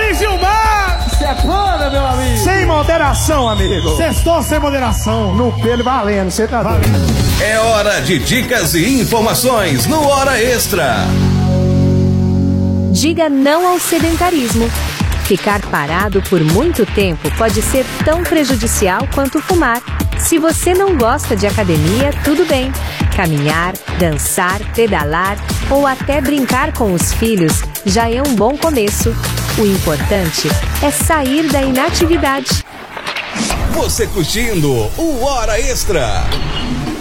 Luiz Gilmar! Sepana, meu amigo! Sem moderação, amigo! Sextou sem moderação! No pelo valendo, você tá doido? É hora de dicas e informações no Hora Extra. Diga não ao sedentarismo. Ficar parado por muito tempo pode ser tão prejudicial quanto fumar. Se você não gosta de academia, tudo bem. Caminhar, dançar, pedalar ou até brincar com os filhos já é um bom começo. O importante é sair da inatividade. Você curtindo o Hora Extra.